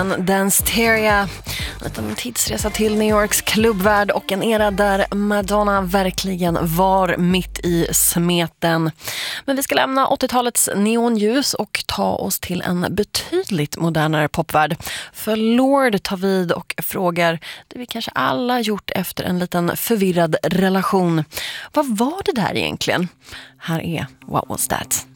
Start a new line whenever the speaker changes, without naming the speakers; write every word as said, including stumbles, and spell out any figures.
Danceteria, en liten tidsresa till New Yorks klubbvärld och en era där Madonna verkligen var mitt i smeten. Men vi ska lämna åttiotalets neonljus och ta oss till en betydligt modernare popvärld. För Lorde tar vid och frågar det vi kanske alla gjort efter en liten förvirrad relation. Vad var det där egentligen? Här är What Was That?